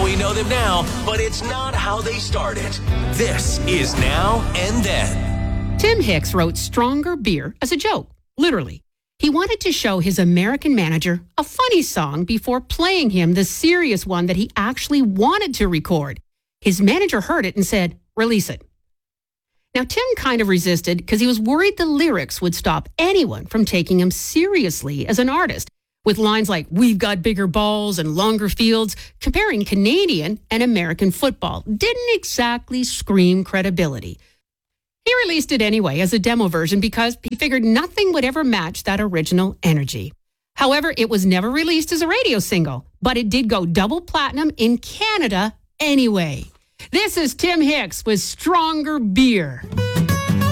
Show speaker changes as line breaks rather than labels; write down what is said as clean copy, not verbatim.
we know them now, but it's not how they started. This is Now and Then.
Tim Hicks wrote Stronger Beer as a joke, literally. He wanted to show his American manager a funny song before playing him the serious one that he actually wanted to record. His manager heard it and said, "Release it." Now, Tim kind of resisted because he was worried the lyrics would stop anyone from taking him seriously as an artist, with lines like, "We've got bigger balls and longer fields," comparing Canadian and American football didn't exactly scream credibility. He released it anyway as a demo version because he figured nothing would ever match that original energy. However, it was never released as a radio single, but it did go double platinum in Canada anyway. This is Tim Hicks with Stronger Beer.